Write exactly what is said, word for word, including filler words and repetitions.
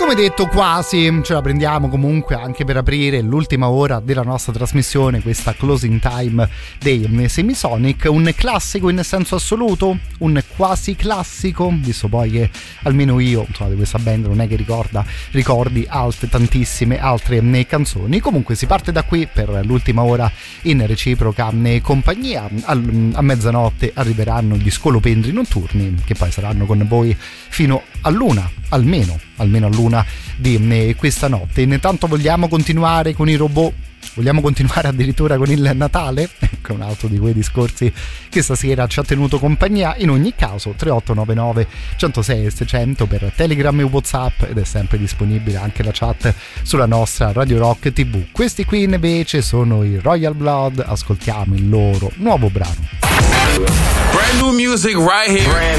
Come detto, quasi ce la prendiamo comunque anche per aprire l'ultima ora della nostra trasmissione, questa closing time dei Semisonic. Un classico in senso assoluto, un quasi classico, visto poi che almeno io, insomma, di questa band non è che ricorda ricordi altre tantissime altre canzoni. Comunque si parte da qui per l'ultima ora in reciproca compagnia. Al, a mezzanotte arriveranno gli scolopendri notturni, che poi saranno con voi fino all'una, almeno almeno all'una di questa notte. Intanto vogliamo continuare con i robot, vogliamo continuare addirittura con il Natale, ecco un altro di quei discorsi che stasera ci ha tenuto compagnia. In ogni caso tre otto nove nove uno zero sei seicento per Telegram e WhatsApp, ed è sempre disponibile anche la chat sulla nostra Radio Rock tivù. Questi qui invece sono i Royal Blood, ascoltiamo il loro nuovo brano. Brand new music right here. Brand